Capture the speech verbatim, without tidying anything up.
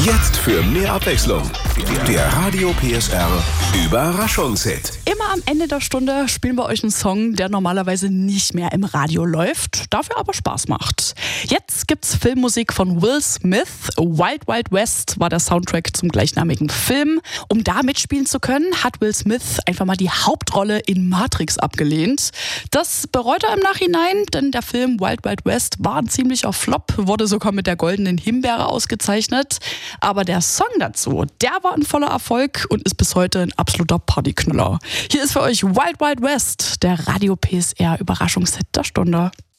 Jetzt für mehr Abwechslung. Der Radio P S R Überraschungshit. Immer am Ende der Stunde spielen wir euch einen Song, der normalerweise nicht mehr im Radio läuft, dafür aber Spaß macht. Jetzt gibt's Filmmusik von Will Smith. Wild Wild West war der Soundtrack zum gleichnamigen Film. Um da mitspielen zu können, hat Will Smith einfach mal die Hauptrolle in Matrix abgelehnt. Das bereut er im Nachhinein, denn der Film Wild Wild West war ein ziemlicher Flop, wurde sogar mit der Goldenen Himbeere ausgezeichnet. Aber der Song dazu, der war ein voller Erfolg und ist bis heute ein absoluter Partyknüller. Hier ist für euch Wild Wild West, der Radio P S R Überraschungshit der Stunde.